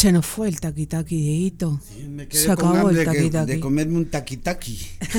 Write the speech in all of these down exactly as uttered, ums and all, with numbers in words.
Se nos fue el taqui-taqui, Dieguito. Sí, me quedé Se con acabó hambre el que- taqui-taqui. de comerme un taquitaqui.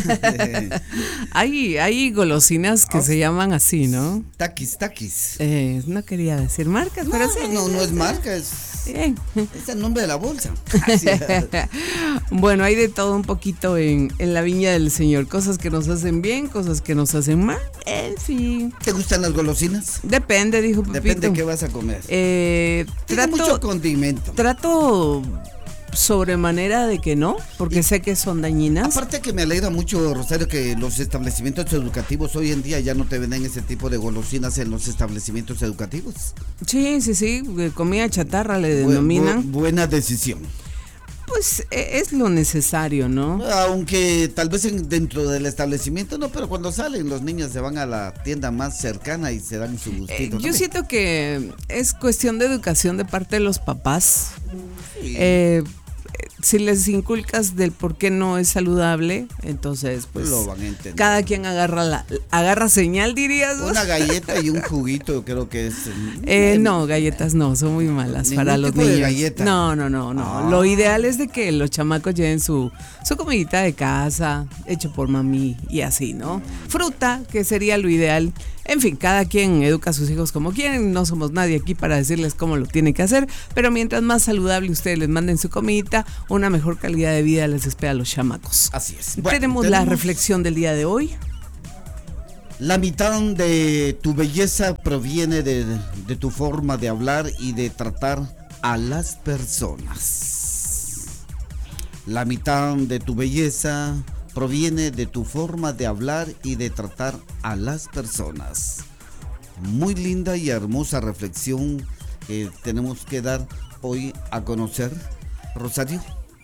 Hay, hay golosinas que Ah. se llaman así, ¿no? Taquis, taquis. Eh, no quería decir marcas, pero sí. No, no es marca, es, Bien. es el nombre de la bolsa. Así es. Bueno, hay de todo un poquito en, en la viña del Señor. Cosas que nos hacen bien, cosas que nos hacen mal. En fin. ¿Te gustan las golosinas? Depende, dijo Pepito. Depende de qué vas a comer. Eh, Tiene mucho trato, condimento. trato sobremanera de que no, porque sé que son dañinas. Aparte que me alegra mucho, Rosario, que los establecimientos educativos hoy en día ya no te venden ese tipo de golosinas en los establecimientos educativos. Sí, sí, sí, eh, comida chatarra le Bu- denominan. bu- buena decisión. Pues eh, es lo necesario, ¿no? Aunque tal vez en- dentro del establecimiento no, pero cuando salen los niños se van a la tienda más cercana y se dan su Eh, gustito. yo también. siento que es cuestión de educación de parte de los papás. Sí. Eh, si les inculcas del por qué no es saludable, entonces pues Lo van a entender. cada quien agarra la agarra señal, dirías vos. Una galleta y un juguito, creo que es. Eh, no, galletas no, son muy malas Ningún para los tipo de niños. galleta. No, no, no, no. Ah. Lo ideal es de que los chamacos lleven su, su comidita de casa, hecho por mami y así, ¿no? Fruta, que sería lo ideal. En fin, cada quien educa a sus hijos como quieren, no somos nadie aquí para decirles cómo lo tienen que hacer, pero mientras más saludable ustedes les manden su comidita, una mejor calidad de vida les espera a los chamacos. Así es. Bueno, tenemos, la reflexión del día de hoy. La mitad de tu belleza proviene de, de tu forma de hablar y de tratar a las personas. La mitad de tu belleza proviene de tu forma de hablar y de tratar a las personas. Muy linda y hermosa reflexión que tenemos que dar hoy a conocer, Rosario.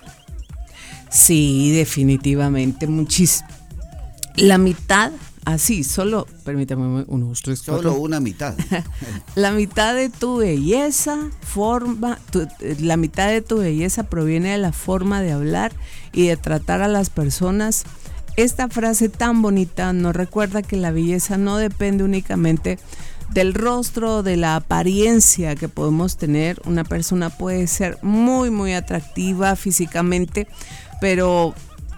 Sí, definitivamente, muchísimo. La mitad, así, solo, permítame, uno, dos, tres, cuatro. Solo una mitad. La mitad de tu belleza, forma, tu- la mitad de tu belleza proviene de la forma de hablar y de tratar a las personas. Esta frase tan bonita nos recuerda que la belleza no depende únicamente del rostro, de la apariencia que podemos tener. Una persona puede ser muy, muy atractiva físicamente, pero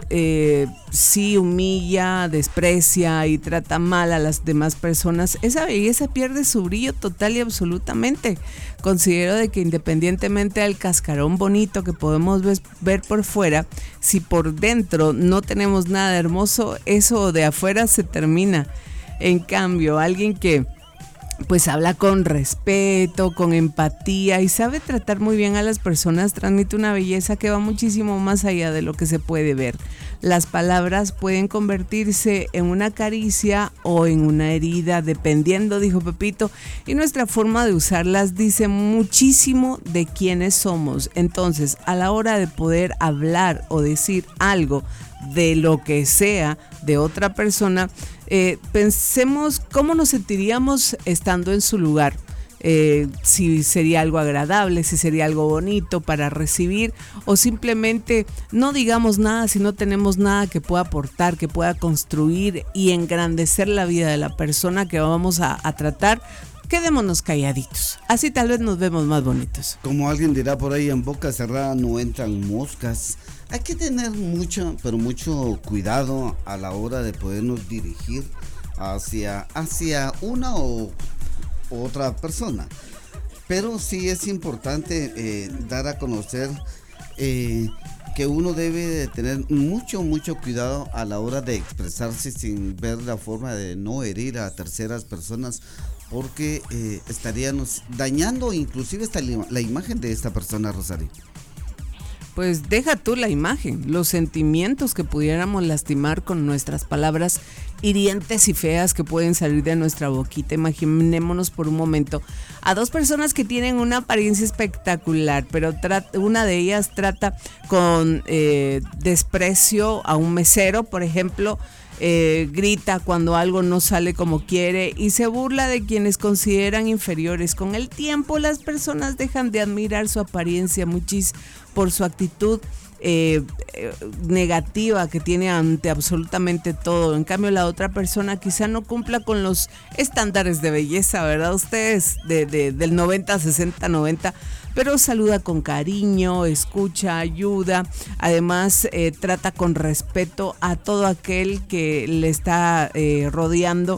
eh, si humilla, desprecia y trata mal a las demás personas, esa belleza pierde su brillo total y absolutamente. Considero de que independientemente del cascarón bonito que podemos ves- ver por fuera, si por dentro no tenemos nada hermoso, eso de afuera se termina. En cambio, alguien que pues habla con respeto, con empatía y sabe tratar muy bien a las personas, transmite una belleza que va muchísimo más allá de lo que se puede ver. Las palabras pueden convertirse en una caricia o en una herida, dependiendo, dijo Pepito, y nuestra forma de usarlas dice muchísimo de quiénes somos. Entonces, a la hora de poder hablar o decir algo de lo que sea de otra persona, eh, pensemos cómo nos sentiríamos estando en su lugar. Eh, si sería algo agradable, si sería algo bonito para recibir, o simplemente no digamos nada si no tenemos nada que pueda aportar, que pueda construir y engrandecer la vida de la persona que vamos a, a tratar. Quedémonos calladitos, así tal vez nos vemos más bonitos. Como alguien dirá por ahí, en boca cerrada no entran moscas. Hay que tener mucho, pero mucho cuidado a la hora de podernos dirigir hacia, hacia una o otra persona. Pero sí es importante eh, dar a conocer eh, que uno debe de tener mucho, mucho cuidado a la hora de expresarse sin ver la forma de no herir a terceras personas, porque eh, estaríamos dañando inclusive hasta la, la imagen de esta persona, Rosario. Pues deja tú la imagen, los sentimientos que pudiéramos lastimar con nuestras palabras hirientes y feas que pueden salir de nuestra boquita. Imaginémonos por un momento a dos personas que tienen una apariencia espectacular, pero trata, una de ellas trata con eh, desprecio a un mesero, por ejemplo, eh, grita cuando algo no sale como quiere y se burla de quienes consideran inferiores. Con el tiempo las personas dejan de admirar su apariencia muchis por su actitud eh, eh, negativa que tiene ante absolutamente todo. En cambio, la otra persona quizá no cumpla con los estándares de belleza, ¿verdad? Ustedes de, de, del noventa, sesenta, noventa, pero saluda con cariño, escucha, ayuda, además eh, trata con respeto a todo aquel que le está eh, rodeando,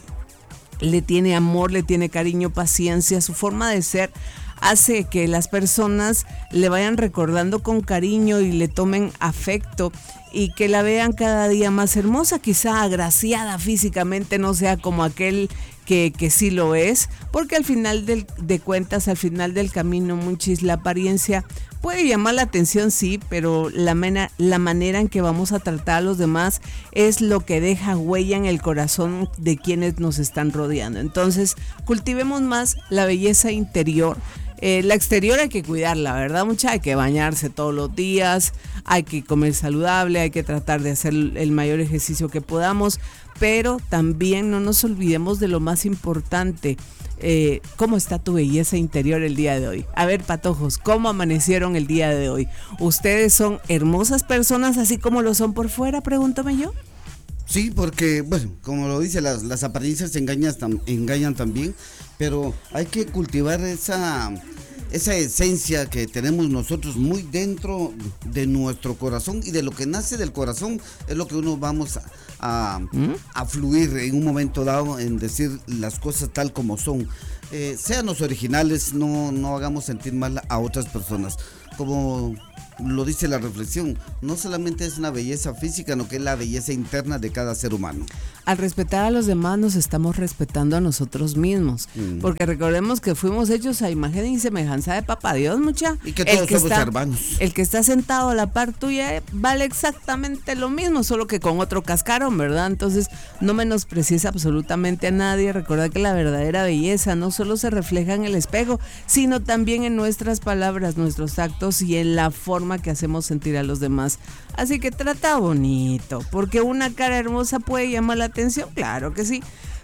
le tiene amor, le tiene cariño, paciencia, su forma de ser hace que las personas le vayan recordando con cariño y le tomen afecto y que la vean cada día más hermosa, quizá agraciada físicamente, no sea como aquel que, que sí lo es, porque al final del, de cuentas, al final del camino, Monchis, la apariencia puede llamar la atención, sí, pero la, mena, la manera en que vamos a tratar a los demás es lo que deja huella en el corazón de quienes nos están rodeando. Entonces, cultivemos más la belleza interior. Eh, la exterior hay que cuidarla, ¿verdad? Mucha, hay que bañarse todos los días, hay que comer saludable, hay que tratar de hacer el mayor ejercicio que podamos, pero también no nos olvidemos de lo más importante. Eh, ¿Cómo está tu belleza interior el día de hoy? A ver, patojos, ¿cómo amanecieron el día de hoy? ¿Ustedes son hermosas personas así como lo son por fuera? Pregúntame yo. Sí, porque, bueno, como lo dice, las, las apariencias engañan, engañan también, pero hay que cultivar esa, esa esencia que tenemos nosotros muy dentro de nuestro corazón, y de lo que nace del corazón es lo que uno vamos a, a, ¿Mm? a fluir en un momento dado, en decir las cosas tal como son. Eh, seanos originales, no, no hagamos sentir mal a otras personas. Como lo dice la reflexión, no solamente es una belleza física, sino que es la belleza interna de cada ser humano. Al respetar a los demás nos estamos respetando a nosotros mismos, mm. porque recordemos que fuimos hechos a imagen y semejanza de Papá Dios, mucha. Y que todos el que somos está, hermanos. El que está sentado a la par tuya vale exactamente lo mismo, solo que con otro cascarón, ¿verdad? Entonces no menosprecies absolutamente a nadie. Recuerda que la verdadera belleza no solo se refleja en el espejo, sino también en nuestras palabras, nuestros actos y en la forma que hacemos sentir a los demás. Así que trata bonito, porque una cara hermosa puede llamar la atención, claro que sí,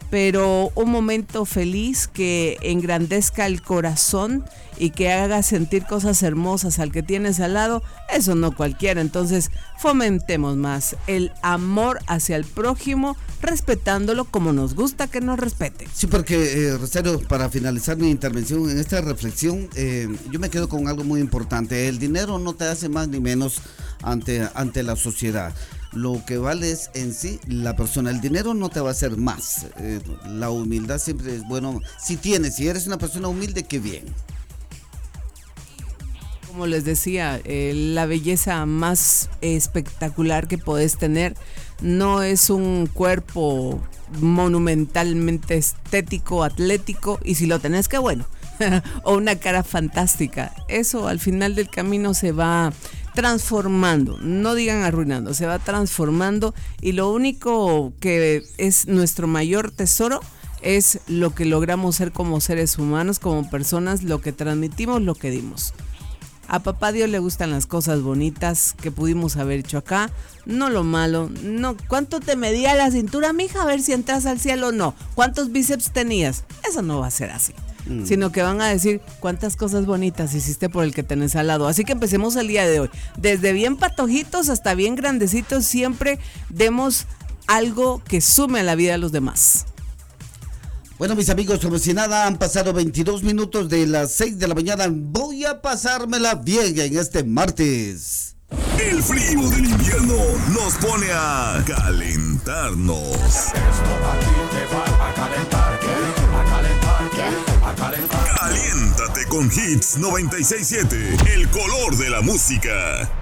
pero un momento feliz que engrandezca el corazón y que haga sentir cosas hermosas al que tienes al lado, eso no cualquiera. Entonces fomentemos más el amor hacia el prójimo, respetándolo como nos gusta que nos respete. Sí, porque eh, Rosario, para finalizar mi intervención en esta reflexión, eh, yo me quedo con algo muy importante. El dinero no te hace más ni menos ante, ante la sociedad. Lo que vale es en sí la persona. El dinero no te va a hacer más. Eh, la humildad siempre es bueno. Si tienes, si eres una persona humilde, qué bien. Como les decía, eh, la belleza más espectacular que podés tener no es un cuerpo monumentalmente estético, atlético, y si lo tenés, qué bueno, o una cara fantástica. Eso al final del camino se va transformando, no digan arruinando, se va transformando, y lo único que es nuestro mayor tesoro es lo que logramos ser como seres humanos, como personas, lo que transmitimos, lo que dimos. A Papá Dios le gustan las cosas bonitas que pudimos haber hecho acá, no lo malo. No, ¿cuánto te medía la cintura, mija? A ver si entras al cielo o no. ¿Cuántos bíceps tenías? Eso no va a ser así. Mm. Sino que van a decir cuántas cosas bonitas hiciste por el que tenés al lado. Así que empecemos el día de hoy. Desde bien patojitos hasta bien grandecitos, siempre demos algo que sume a la vida de los demás. Bueno, mis amigos, como si nada, han pasado veintidós minutos de las seis de la mañana. Voy a pasármela bien en este martes. El frío del invierno nos pone a calentarnos. Esto aquí te va a calentar, ¿qué? A calentar, ¿qué? A calentar. Caliéntate con Hits noventa y seis punto siete, el color de la música.